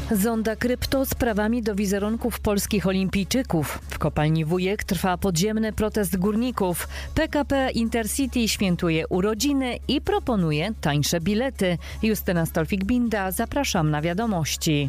Zonda Krypto sprawami do wizerunków polskich olimpijczyków. W kopalni Wujek trwa podziemny protest górników. PKP Intercity świętuje urodziny i proponuje tańsze bilety. Justyna Stolfik-Binda, zapraszam na wiadomości.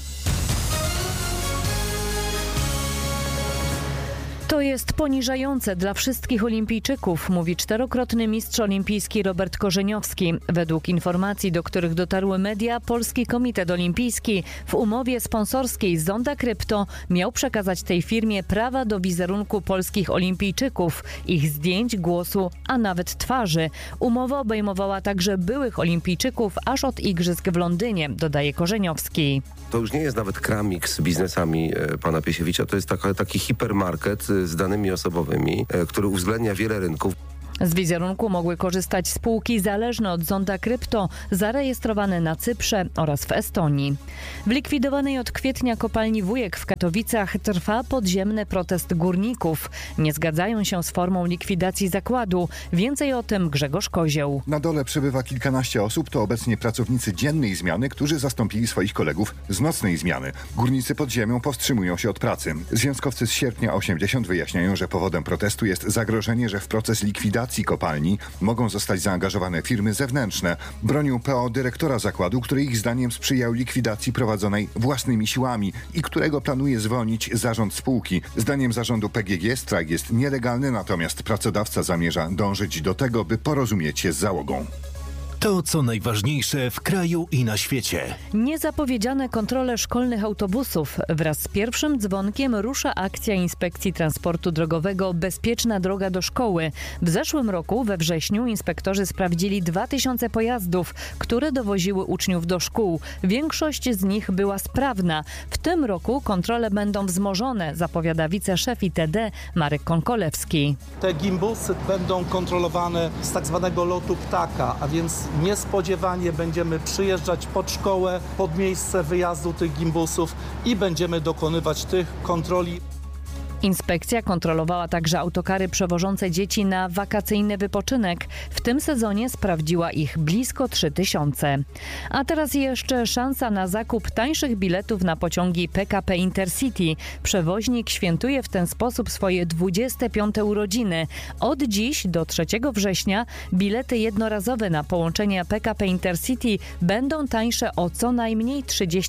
To jest poniżające dla wszystkich olimpijczyków, mówi czterokrotny mistrz olimpijski Robert Korzeniowski. Według informacji, do których dotarły media, Polski Komitet Olimpijski w umowie sponsorskiej Zonda Krypto miał przekazać tej firmie prawa do wizerunku polskich olimpijczyków, ich zdjęć, głosu, a nawet twarzy. Umowa obejmowała także byłych olimpijczyków aż od igrzysk w Londynie, dodaje Korzeniowski. To już nie jest nawet kramik z biznesami pana Piesiewicza, to jest taki hipermarket z danymi osobowymi, który uwzględnia wiele rynków. Z wizerunku mogły korzystać spółki zależne od Zonda Krypto, zarejestrowane na Cyprze oraz w Estonii. W likwidowanej od kwietnia kopalni Wujek w Katowicach trwa podziemny protest górników. Nie zgadzają się z formą likwidacji zakładu. Więcej o tym Grzegorz Kozioł. Na dole przybywa kilkanaście osób, to obecnie pracownicy dziennej zmiany, którzy zastąpili swoich kolegów z nocnej zmiany. Górnicy pod ziemią powstrzymują się od pracy. Związkowcy z Sierpnia 80 wyjaśniają, że powodem protestu jest zagrożenie, że w proces likwidacji kopalni mogą zostać zaangażowane firmy zewnętrzne. Bronią PO dyrektora zakładu, który ich zdaniem sprzyjał likwidacji prowadzonej własnymi siłami i którego planuje zwolnić zarząd spółki. Zdaniem zarządu PGG strajk jest nielegalny, natomiast pracodawca zamierza dążyć do tego, by porozumieć się z załogą. To, co najważniejsze w kraju i na świecie. Niezapowiedziane kontrole szkolnych autobusów. Wraz z pierwszym dzwonkiem rusza akcja Inspekcji Transportu Drogowego Bezpieczna droga do szkoły. W zeszłym roku, we wrześniu, inspektorzy sprawdzili 2000 pojazdów, które dowoziły uczniów do szkół. Większość z nich była sprawna. W tym roku kontrole będą wzmożone, zapowiada wiceszef ITD Marek Konkolewski. Te gimbusy będą kontrolowane z tak zwanego lotu ptaka, a więc niespodziewanie będziemy przyjeżdżać pod szkołę, pod miejsce wyjazdu tych gimbusów i będziemy dokonywać tych kontroli. Inspekcja kontrolowała także autokary przewożące dzieci na wakacyjny wypoczynek. W tym sezonie sprawdziła ich blisko 3000. A teraz jeszcze szansa na zakup tańszych biletów na pociągi PKP Intercity. Przewoźnik świętuje w ten sposób swoje 25. urodziny. Od dziś do 3 września bilety jednorazowe na połączenia PKP Intercity będą tańsze o co najmniej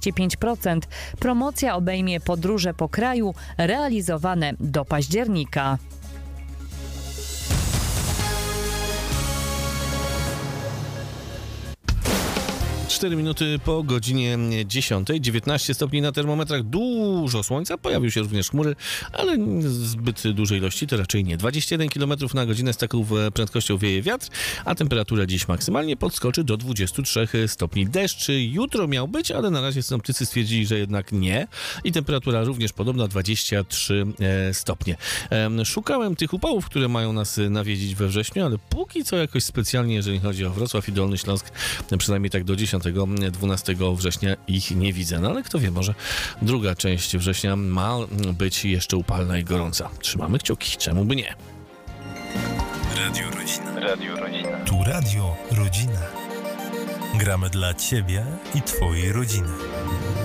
35%. Promocja obejmie podróże po kraju realizowane do października. 4 minuty po godzinie 10, 19 stopni na termometrach, dużo słońca, pojawiły się również chmury, ale zbyt dużej ilości to raczej nie. 21 km na godzinę z taką prędkością wieje wiatr, a temperatura dziś maksymalnie podskoczy do 23 stopni. Deszcz jutro miał być, ale na razie synoptycy stwierdzili, że jednak nie i temperatura również podobna, 23 stopnie. Szukałem tych upałów, które mają nas nawiedzić we wrześniu, ale póki co jakoś specjalnie, jeżeli chodzi o Wrocław i Dolny Śląsk, przynajmniej tak do 10-12 września ich nie widzę. No ale kto wie, może druga część września ma być jeszcze upalna i gorąca. Trzymamy kciuki, czemu by nie? Radio Rodzina. Radio Rodzina. Tu Radio Rodzina. Gramy dla Ciebie i Twojej rodziny.